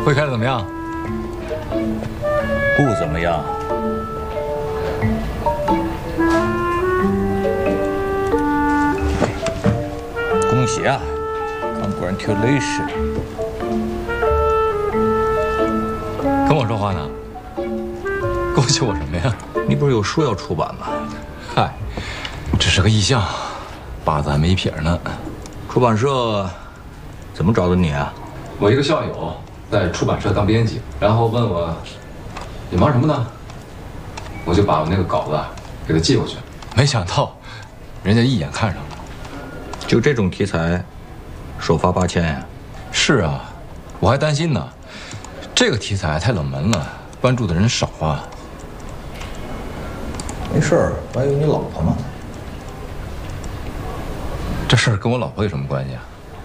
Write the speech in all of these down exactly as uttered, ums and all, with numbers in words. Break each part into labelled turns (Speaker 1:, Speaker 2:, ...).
Speaker 1: 会开的怎么样？
Speaker 2: 不怎么样。恭喜啊 ，congratulations！
Speaker 1: 跟我说话呢？恭喜我什么呀？
Speaker 2: 你不是有书要出版吗？
Speaker 1: 嗨，只是个意向，八字还没一撇呢。
Speaker 2: 出版社怎么找的你啊？
Speaker 1: 我一个校友在出版社当编辑，然后问我你忙什么呢？我就把我那个稿子给他寄过去，没想到人家一眼看上了。
Speaker 2: 就这种题材，首发八千呀？
Speaker 1: 是啊，我还担心呢，这个题材太冷门了，关注的人少啊。
Speaker 2: 没事儿，我还有你老婆呢。
Speaker 1: 这事儿跟我老婆有什么关系啊？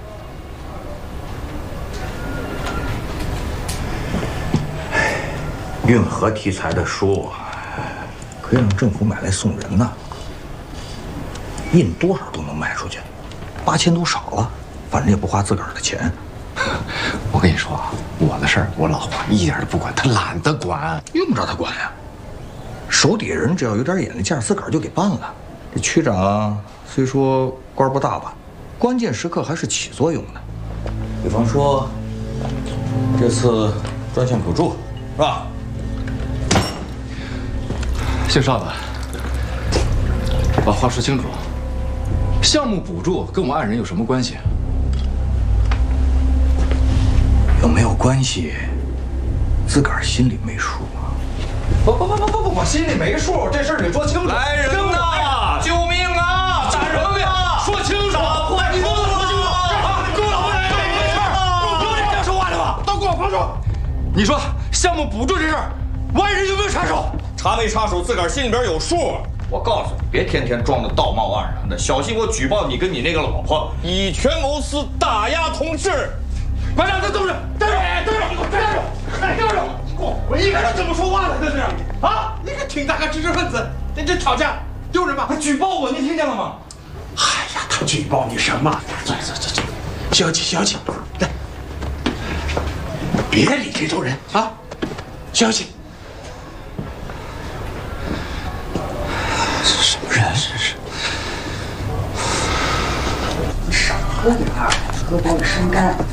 Speaker 2: 运河题材的书，可以让政府买来送人呐。印多少都能卖出去，八千都少了，反正也不花自个儿的钱。
Speaker 1: 我跟你说啊，我的事儿我老婆一点都不管，她懒得管，
Speaker 2: 用不着她管呀。手底下人只要有点眼力劲儿，自个儿就给办了。这区长虽说官不大吧，关键时刻还是起作用的。比方说，这次专项补助是吧？
Speaker 1: 姓邵的，把话说清楚。项目补助跟我爱人有什么关系？
Speaker 2: 有没有关系，自个儿心里没数啊？
Speaker 1: 不不不不不不，我心里没数，这事儿得说清楚。
Speaker 3: 来人呐！救命啊！
Speaker 1: 打什么呀？说清楚！
Speaker 3: 你给我说清楚！给我老婆来没事儿，有人这样说话的吗？都给我放手！
Speaker 1: 你说项目补助这事儿，我爱人有没有插手？
Speaker 3: 插没插手，自个儿心里边有数。我告诉你，别天天装的道貌岸然的，小心我举报你跟你那个老婆以权谋私，打压同事。
Speaker 1: 班长，这都是站住！站住！
Speaker 3: 你给我站住！站住！给我回去！你这怎么说话呢？这是啊！你可挺大个知识分子，这这吵架丢人吧？
Speaker 1: 还举报我，您听见了吗？
Speaker 3: 哎呀，他举报你什么？这这这这，消气消气，来，别理这种人啊！消气。
Speaker 1: 什么人？这是？
Speaker 4: 少喝点儿，喝饱了伤肝。